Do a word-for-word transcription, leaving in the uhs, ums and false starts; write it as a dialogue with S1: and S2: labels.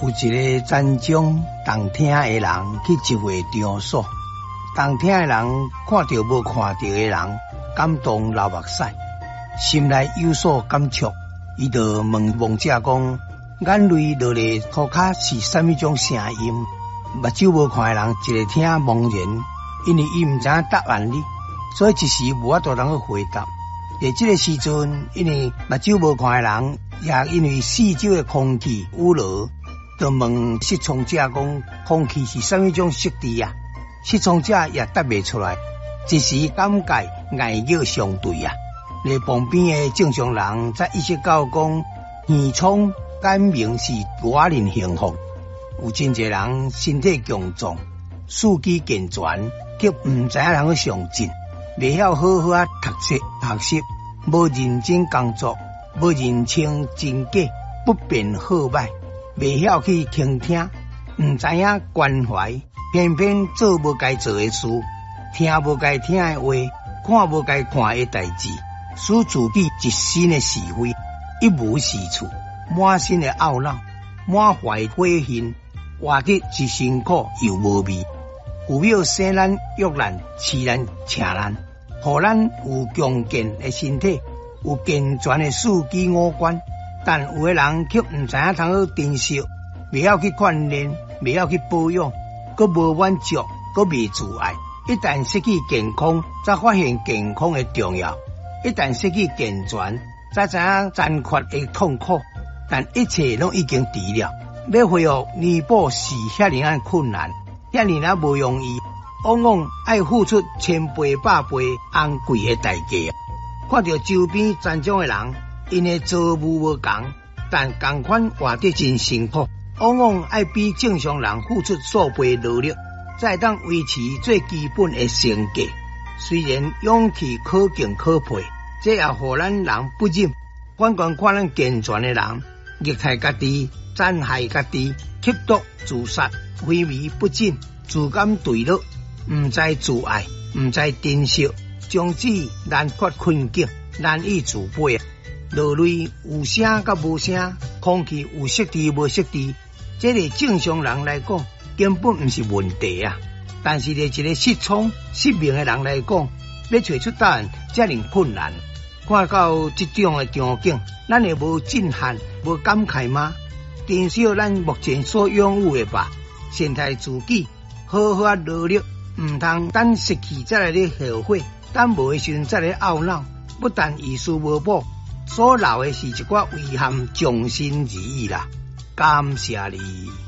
S1: 有一个专将动听的人去集会场所，动听的人看到无看到的人，感动流目屎，心内有所感触。伊就问亡者讲：眼泪落来涂骹是啥物种声音？目睭无看的人一个听茫然，因为伊毋知影答案哩，所以一时无法度通去回答。在这个时阵，因为目睭无看的人，也因为四周的空气污浊，就问失聪者讲：空气是啥物种色地啊？失聪者也答袂出来，一时感慨爱叫相对啊。在旁边的正常人则一直教讲：耳聪眼明是我人幸福。有真侪人身体强壮，四肢健全，却毋知影通去上进，袂晓好好啊读书学习，无认真工作，无认清真假，不辨好歹，袂晓去倾听，毋知影关怀，偏偏做无该做的事，听无该听的话，看无该看的代志，使自己一身的是非，一无是处，满身的懊恼，满怀悔恨，活得是辛苦又无味。有要生咱育咱饲咱请咱，互咱有强健的身体，有健全的四肢五官，但有的人却毋知影通去珍惜，袂晓去锻炼，袂晓去保养，阁无满足，阁未自爱。一旦失去健康，才发现健康的重要；一旦失去健全，才知影残缺的痛苦。但一切拢已经除了，要恢复弥补是遐尼啊困难，遐尼啊无容易，往往爱付出千倍百倍昂贵的代价。看到周边残障的人，因的遭遇无同，但同款活得真辛苦，往往爱比正常人付出数倍努力，才当维持最基本的生计。虽然勇气可敬可佩，这也互咱人不忍。反观看咱健全的人，虐待家己，残害家己，吸毒自杀，昏迷不醒，自甘堕落，毋知自爱，毋知珍惜，终止难脱困境，难以自拔。落泪有声甲无声，空气有色地无色地，这个正常人来讲根本毋是问题啊。但是对一个失聪失明的人来讲，要找出答案遮尔困难。看到这种的场景，咱会无震撼、无感慨吗？珍惜咱目前所拥有的吧，善待自己，好好啊努力，唔通等失去再来咧后悔，等无的时阵再来懊恼。不但遗书无补，所留的是一寡遗憾，终身而已啦。感谢你。